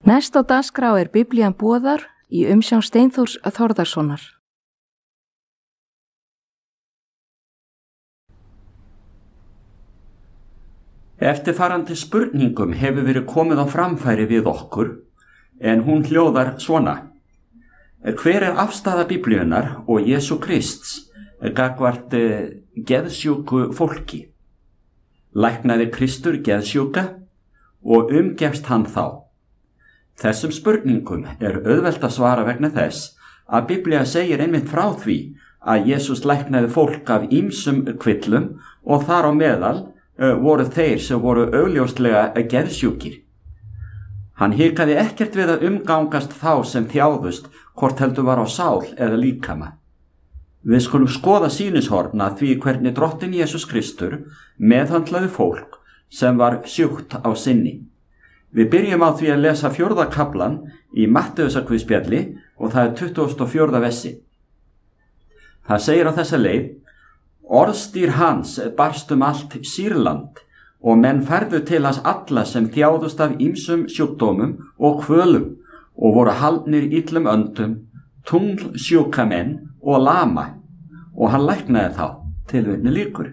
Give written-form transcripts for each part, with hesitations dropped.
Næst á dagskrá Biblían boðar í umsjón Steinþórs Þórðarsonar. Eftirfarandi spurningum hefur verið komið á framfæri við okkur, en hún hljóðar svona. Hver afstaða Biblíunnar og Jesú Krists gagnvart geðsjúku fólki? Læknaði Kristur geðsjúka og umgefst hann þá? Þessum spurningum auðvelt að svara vegna þess að Biblía segir einmitt frá því að Jesús læknaði fólk af ýmsum kvillum og þar á meðal voru þeir sem voru augljóslega geðsjúkir. Hann hikaði ekkert við að umgangast þá sem þjáðust, hvort heldur var á sál eða líkama. Við skulum skoða sýnishorn að því hvernig drottinn Jesús Kristur meðhandlaði fólk sem var sjúkt á sinni. Við byrjum á því að lesa 4. kaflan í Matteusarguðspjalli og það 24. versi. Það segir á þessa leið: Orðstýr hans barst allt Sýrland og menn færðu til hans alla sem þjáðust af ýmsum sjúkdómum og kvölum og voru haldnir illum öndum, tunglsjúka menn og lama, og hann læknaði þá. Tilvitnun lýkur.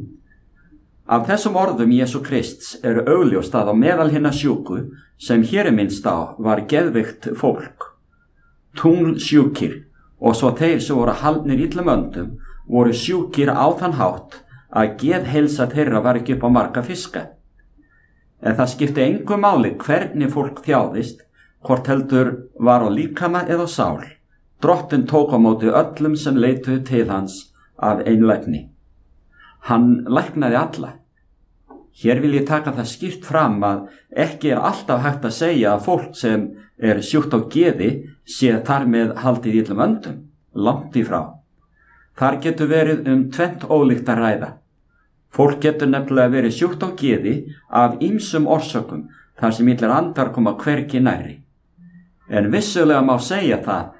Af þessum orðum Jesú Krists augljóst að á meðal hinna sjúku sem hér minnst á var geðveikt fólk, tunglsjúkir, og svo þeir sem voru haldnir illum öndum voru sjúkir á þann hátt að geðheilsa þeirra var ekki upp á marga fiska. En það skipti engu máli hvernig fólk þjáðist, hvort heldur var á líkama eða sál. Drottinn tók á móti öllum sem leituðu til hans af einlægni. Hann læknaði alla. Hér vil ég taka það skýrt fram að ekki alltaf hægt að segja að fólk sem sjúkt á geði sé þar með haldið illum öndum, langt í frá. Þar getur verið tvennt ólíkt að ræða. Fólk getur nefnilega verið sjúkt á geði af ýmsum orsökum þar sem illir andar koma hvergi nærri. En vissulega má segja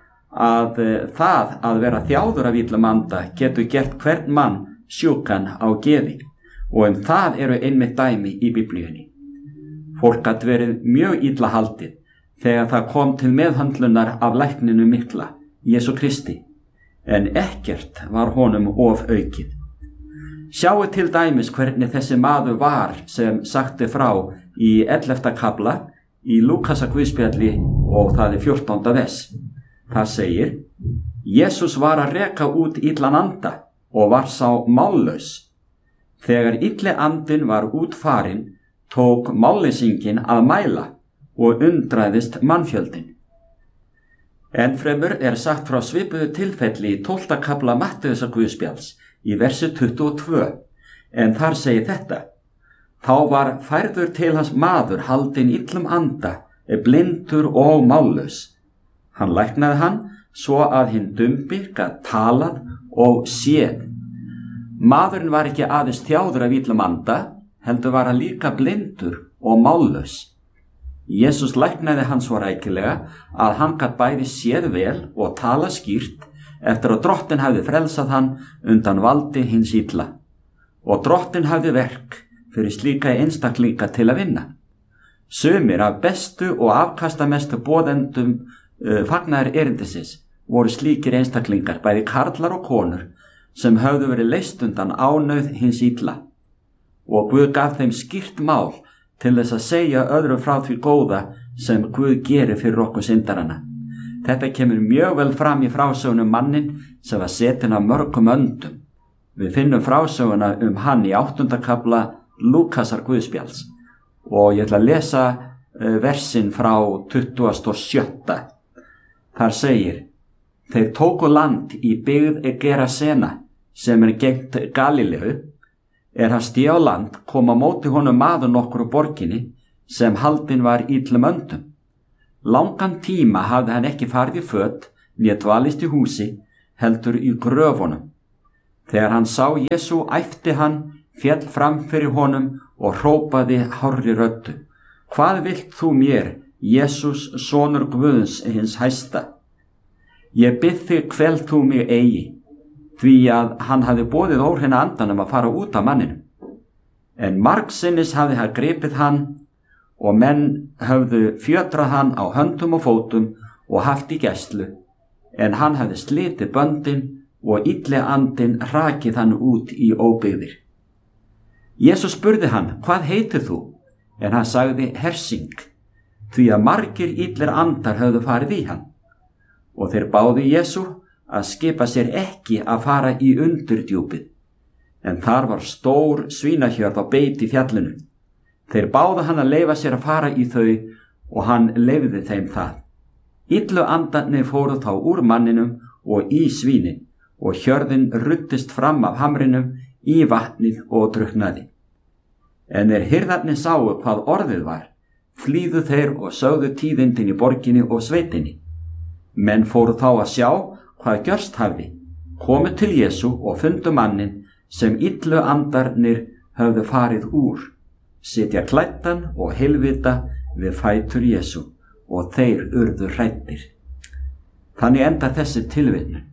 það að vera þjáður af illum anda getur gert hvern mann sjúkan á geði, og það einmitt dæmi í Biblíunni. Fólk gat verið mjög illa haldið þegar það kom til meðhandlunar af lækninu mikla, Jesú Kristi, en ekkert var honum of aukið. Sjáu til dæmis hvernig þessi maður var sem sagti frá í 11. kafla í Lúkasarguðspjalli og það 14. vers. Það segir: Jesús var að reka út illan anda og var sá mállaus. Þegar illi andinn var út farinn, tók málleysinginn að mæla og undraðist mannfjöldin. Ennfremur sagt frá svipuðu tilfelli í 12. kafla Matteusarguðspjalls í versi 22, en þar segir þetta: Þá var færður til hans maður haldinn illum anda, blindur og mállaus. Hann læknaði hann svo að hinn dumbi gat talað og séð. Maðurinn var ekki aðeins þjáður af illum anda, heldur var hann líka blindur og mállaus. Jesús læknaði hann svo rækilega að hann gat bæði séð vel og talað skýrt eftir að Drottinn hafði frelsað hann undan valdi hins illa. Og Drottinn hafði verk fyrir slíka einstaklinga til að vinna. Sumir af bestu og afkastamestu boðendum fagnaðar erindisins voru slíkir einstaklingar, bæði karlar og konur, sem höfðu verið leyst undan ánauð hins illa. Og Guð gaf þeim skýrt mál til þess að segja öðru frá því góða sem Guð gerir fyrir okkur syndarana. Þetta kemur mjög vel fram í frásögunum mannin sem var setinn af mörgum öndum. Við finnum frásöguna hann í 8. kafla Lúkasarguðspjalls og ég ætla að lesa versin frá 27. Þar segir: Þeir tóku land í byggð Gerasena sem gegnt Galileu. Hann sté á land, kom á móti honum maður nokkur úr borginni sem haldinn var illum öndum. Langan tíma hafði hann ekki farið í föt, né dvalist í húsi, heldur í gröfunum. Þegar hann sá Jesú æpti hann, féll fram fyrir honum og hrópaði hárri röddu: Hvað vilt þú mér, Jesús, sonur Guðs hins hæsta? Ég bið þig, kvel þú mig eigi, því að hann hafði boðið óhreina andanum að fara út af manninum. En margsinnis hafði hann gripið hann og menn höfðu fjötrað hann á höndum og fótum og haft í gæslu, en hann hafði slitið böndin og illi andinn hrakið hann út í óbyggðir. Jesús spurði hann, hvað heitir þú? En hann sagði, Hersing, því að margir illir andar höfðu farið í hann. Og þeir báðu Jesú að skipa sér ekki að fara í undurdjúpið, en þar var stór svínahjörð á beit í fjallinu. Þeir báðu hann að leyfa sér að fara í þau og hann leyfði þeim það. Illu andarnir fóru þá úr manninum og í svínin og hjörðin ruddist fram af hamrinum í vatnið og drukknaði. En hirðarnir sáu hvað orðið var, flýðu þeir og sögðu tíðindin í borginni og sveitinni. Menn fóru þá að sjá hvað gjörst hafði, komu til Jesú og fundu mannin sem illu andarnir höfðu farið úr, sitja klæddan og heilvita við fætur Jesú og þeir urðu hræddir. Þannig endar þessi tilvitnun.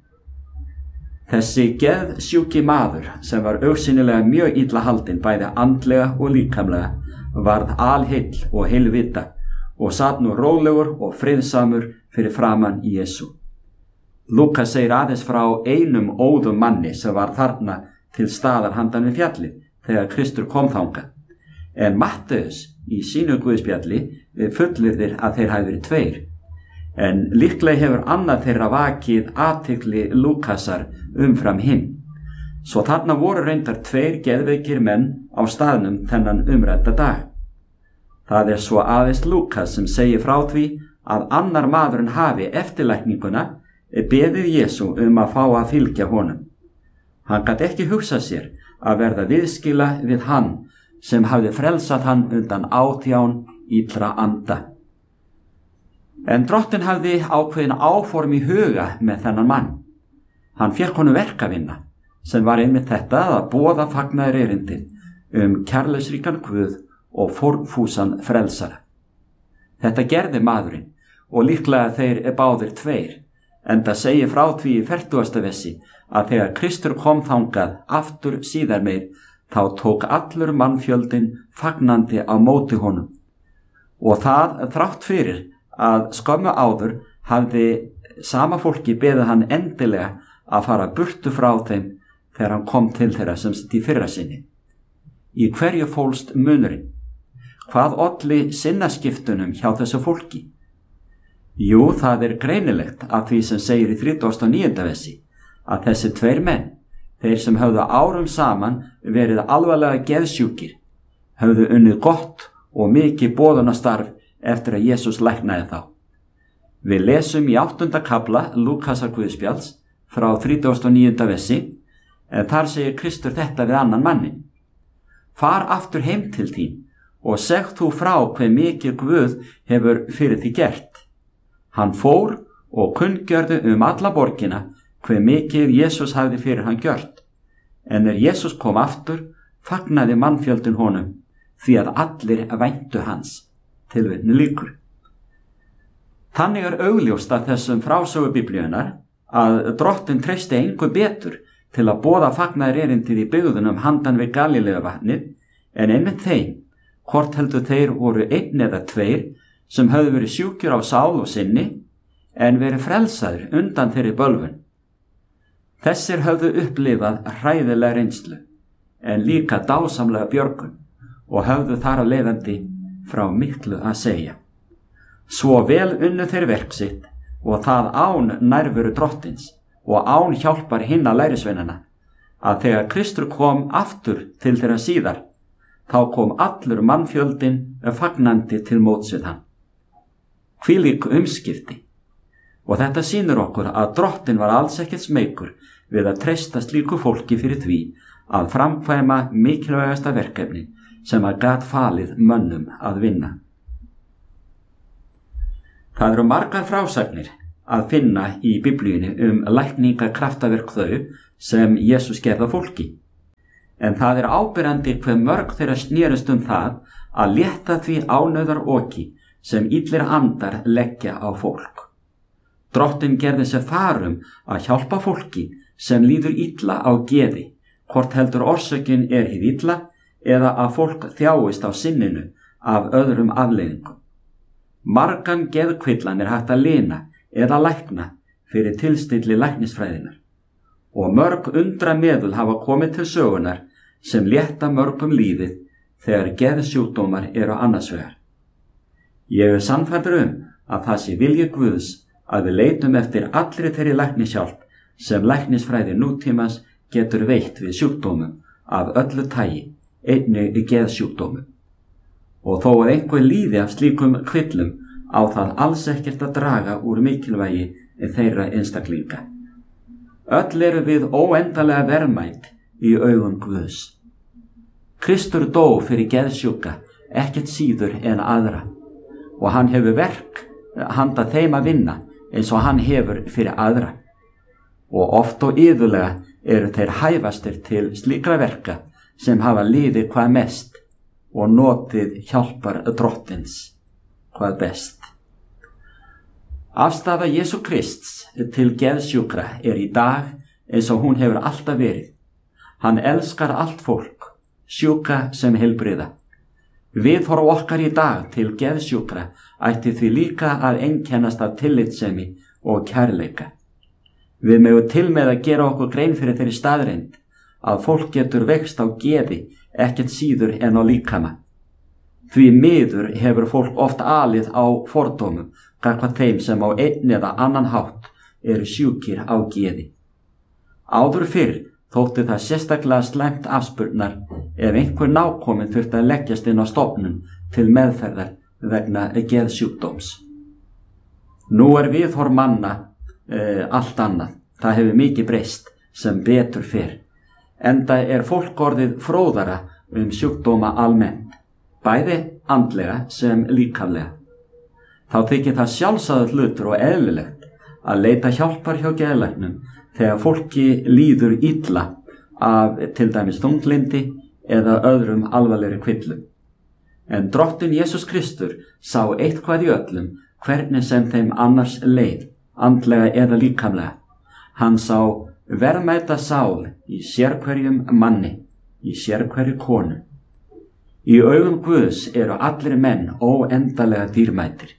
Þessi geðsjúki maður sem var augsýnilega mjög illa haldinn bæði andlega og líkamlega varð alheill og heilvita og sat nú rólegur og friðsamur fyrir framan Jesú. Lúkas segir aðeins frá einum óðum manni sem var þarna til staðar handan við fjallið þegar Kristur kom þangað. En Matteus í sínu guðspjalli fullyrðir að þeir hafi verið tveir, en líklega hefur annað þeirra vakið athygli Lúkasar umfram hinn. Svo þarna voru reyndar tveir geðveikir menn á staðnum þennan umrædda dag. Það er svo aðeins Lúkas sem segir frá því að annar maðurinn hafi eftirlækninguna beðið Jesú að fá að fylgja honum. Hann gat ekki hugsað sér að verða viðskila við hann sem hafði frelsað hann undan átján illra anda. En drottinn hafði ákveðin áform í huga með þennan mann. Hann fékk honum verkavinna, sem var einmitt þetta að boða fagnaðar erindið kærleiksríkan Guð og fórnfúsan frelsara. Þetta gerði maðurinn og líklega þeir báðir tveir, enda segir frá því í 40. versi að þegar Kristur kom þangað aftur síðar meir, þá tók allur mannfjöldin fagnandi á móti honum. Og það þrátt fyrir að skömmu áður hafði sama fólki beðið hann endilega að fara burtu frá þeim þegar hann kom til þeirra sem sitt í fyrra sinni. Í hverju fólst munurinn? Hvað olli sinnaskiptunum hjá þessu fólki? Jú, það greinilegt af því sem segir í 39. versi að þessi tveir menn, þeir sem höfðu árum saman verið alvarlega geðsjúkir, höfðu unnið gott og mikið boðunastarf eftir að Jesús læknaði þá. Við lesum í 8. kafla Lúkasar guðspjalls frá 39. versi, en þar segir Kristur þetta við annan mannin. Far aftur heim til þín og segð þú frá hve mikið Guð hefur fyrir því gert. Hann fór og kunngjörði alla borgina hve mikið Jesús hafði fyrir hann gjört. En Jesús kom aftur, fagnaði mannfjöldin honum, því að allir væntu hans. Tilvitnun lýkur. Þannig augljóst að þessum frásögu Biblíunnar að drottinn treysti engu betur til að boða fagnaðar erindið í byggðunum handan við Galíleuvatnið, en einmitt þeim, hvort heldur þeir voru einn eða tveir, sem höfðu verið sjúkir á sál og sinni, en verið frelsaðir undan þeirri bölvun. Þessir höfðu upplifað hræðilega reynslu, en líka dásamlega björgun og höfðu þar af leiðandi frá miklu að segja. Svo vel unnu þeir verk sitt og það án nærveru drottins og án hjálpar hinna lærisveinana, að þegar Kristur kom aftur til þeirra síðar, þá kom allur mannfjöldin fagnandi til móts við hann. Hvílík umskipti. Og þetta sýnir okkur að drottinn var alls ekkert smeykur við að treysta slíku fólki fyrir því að framkvæma mikilvægasta verkefni sem gat falið mönnum að vinna. Það eru margar frásagnir að finna í Biblíunni lækningakraftaverk þau sem Jesús gerði fólki. En það áberandi hve mörg þeirra snerust það að létta því ánauðar oki sem illir andar leggja á fólk. Drottinn gerði sér farum að hjálpa fólki sem líður illa á geði, hvort heldur orsökin hið illa eða að fólk þjáist á sinninu af öðrum afleiðingum. Margan geðkvillan hægt að lina eða lækna fyrir tilstilli læknisfræðinar og mörg undra meðul hafa komið til sögunar sem létta mörgum lífið þegar geðsjúkdómar eru annars vegar. Ég sannfærður að það sé vilji Guðs að við leitum eftir allri þeirri læknishjálp sem læknisfræði nútímans getur veitt við sjúkdómum af öllu tagi, einnig í geðsjúkdómum. Og þó að einhver líði af slíkum kvillum á það alls ekkert að draga úr mikilvægi þeirra einstaklinga. Öll eru við óendanlega verðmæt í augum Guðs. Kristur dó fyrir geðsjúka, ekkert síður en aðra, og hann hefur verk handa þeim að vinna eins og hann hefur fyrir aðra. Og oft og iðulega eru þeir hæfastir til slíkra verka sem hafa liðið hvað mest og notið hjálpar Drottins hvað best. Afstaða Jesú Krists til geðsjúkra í dag eins og hún hefur alltaf verið. Hann elskar allt fólk, sjúka sem heilbrigða. Viðhorf okkar í dag til geðsjúkra ætti því líka að einkennast af tillitssemi og kærleika. Við megum til með að gera okkur grein fyrir þeirri staðreynd að fólk getur veikst á geði ekkert síður en á líkama. Því miður hefur fólk oft alið á fordómum gagnvart þeim sem á einn eða annan hátt eru sjúkir á geði. Áður fyrr þótti það sérstaklega slæmt afspurnar ef einhver nákominn þurfti að leggjast inn á stofnun til meðferðar vegna geðsjúkdóms. Nú viðhorf manna allt annað. Það hefur mikið breyst sem betur fer, enda fólk orðið fróðara sjúkdóma almennt, bæði andlega sem líkamlega. Þá þykir það sjálfsagður hlutur og eðlilegt að leita hjálpar hjá geðlæknum þegar fólki líður illa af til dæmis þunglyndi eða öðrum alvarlegri kvillum. En Drottinn Jesús Kristur sá eitthvað í öllum hvernig sem þeim annars leið, andlega eða líkamlega. Hann sá verðmæta sál í sérhverjum manni, í sérhverju konu. Í augum Guðs eru allir menn óendanlega dýrmætir.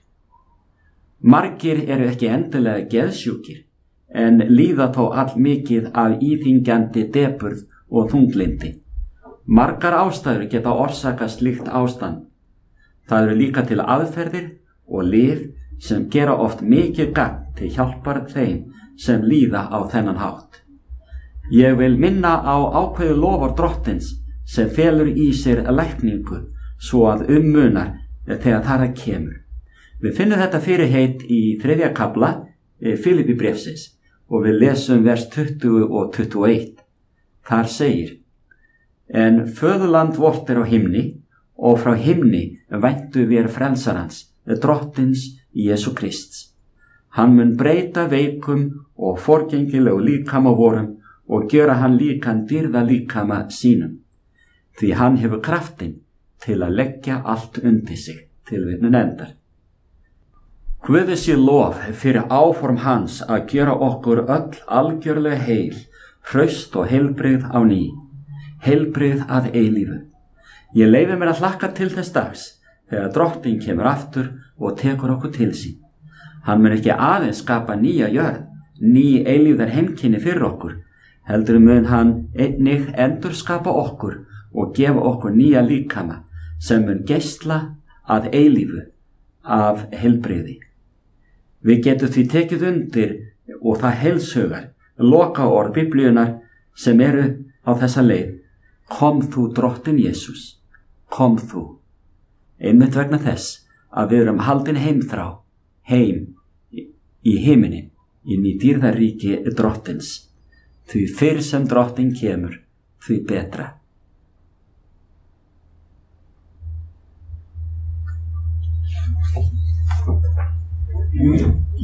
Margir eru ekki endilega geðsjúkir, en líða þó allmikið af íþyngjandi depurð og þunglyndi. Margar ástæður geta orsakað slíkt ástand. Það eru líka til aðferðir og lyf sem gera oft mikið gagn til hjálpar þeim sem líða á þennan hátt. Ég vil minna á ákveðið lofar Drottins sem felur í sér lækningu svo að munar þegar þar að kemur. Við finnum þetta fyrirheit í 3. kafla Filippíbréfsins og við lesum vers 20 og 21. Þar segir: En föðurland vort á himni, og frá himni væntu við frelsarans, Drottins Jesú Krists. Hann mun breyta veikum og forgengilegu líkama vorum og gjöra hann líkan dýrða líkama sínum, því hann hefur kraftinn til að leggja allt undir sig. Tilvitnun endar. Guði sé lof fyrir áform hans að gjöra okkur öll algjörlega heil, hraust og heilbrigð á ný, heilbrigð að eilífu. Ég leyfi mér að hlakka til þess dags þegar Drottinn kemur aftur og tekur okkur til sín. Hann mun ekki aðeins skapa nýja jörð, ný eilífðar heimkynni fyrir okkur, heldur mun hann einnig endurskapa okkur og gefa okkur nýja líkama sem mun geisla að eilífu af heilbrigði. Við getum því tekið undir og það heilshugar lokaorð Biblíunnar sem eru á þessa leið: Kom þú Drottinn Jesús, kom þú. Einmitt vegna þess að við erum haldin heimþrá, heim í himinin, inn í dýrðaríki Drottins. Því fyrr sem Drottinn kemur, því betra.